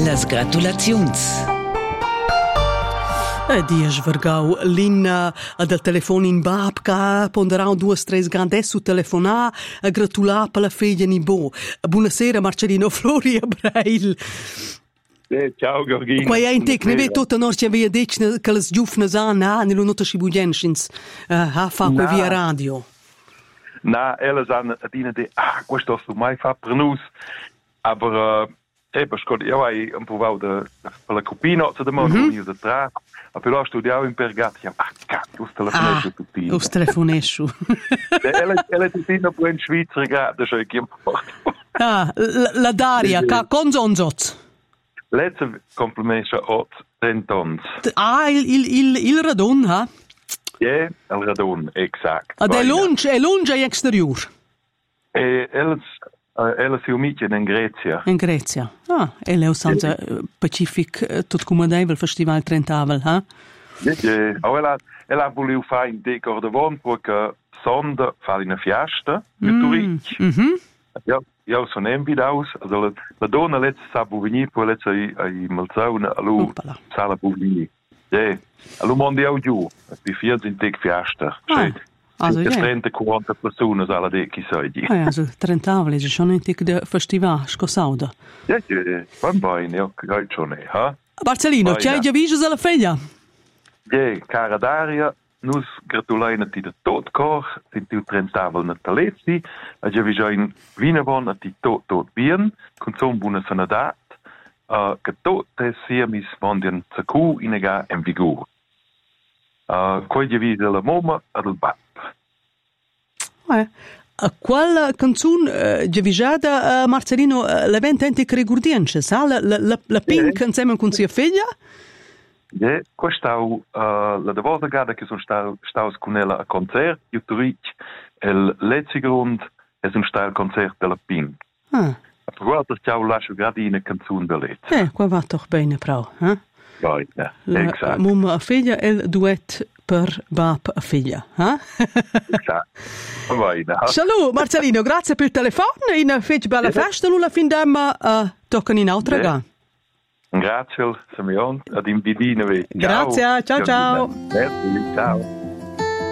Las gratulaziuns. Di svergau l'in del telefon in bab ca ponderau 2-3 grandes su telefonar a gratular per la figlia nibo. Buonasera Marcellino Flori a Breil. Ciao Gorgina. Qua è in tec, ne ve tutta nor ci aveva detto che le giufnes nello nota scibugenschins a fa qua via radio. Na, elles han adina de questo sto mai fa per nus, aber perché io hai un po' per la copina da mondo io da tra, a però studiavo in Pergati, cazzo, telefonescio tutti. Us telefonescio. Ella tutina po in Svizzera, da so che importa. La Daria, ca conzonzot. Letzte complimento 8 tons. Il radon, ha? Ja, il radon, exact. È lunge in exterior. Ella si umicia in Grecia. In Grecia. E lei usanza Pacific tot comodevel festival Trentavel, ha? Ja, ella voleva fare in decor de von perché sonda fa una fiesta, Turic. Ja, io sono invitaus, also la donna let's sa venire poi let's ai Malzone allo sala venire. Ja, allo mondial giù, di 40 fiesta. Also, 30-40 persone alla de chi sai. Also, Trentavle, è schon ein tic de festival, scosauda. Ja, van bene, io schon ha. Marcellino, c'hai già visto alla figlia? Ja, cara Daria, nus gratulajna ti da tot cor, sind ti Trentavle na talezzi, a già vi già in Vinavon a ti tot bien, con son buona sanadat, che tot te sia mis mondian zacu inega en vigor. Quoi già vi la moma ad il bap. Qual canzone già Marcellino l'eventente che rigurdienche, sa? La Pink insieme con sua figlia? Ja, questa la volta gada che sono staus con ella a concert, io Turic, il letzte grund è un stile concert della Pink. A proguarda ciao lascio gradina canzone da letze. Qua va toch bene prou, eh? Ja, exact. Mumma a figlia e il duet per bab a figlia, eh? Exact. Salut Marcellino, grazie per il telefono, in fece bella festa, la fin d'emma tocca in altra ga. Grazie, Simeon, ad invidine. Grazie, ciao ciao. Merci, ciao.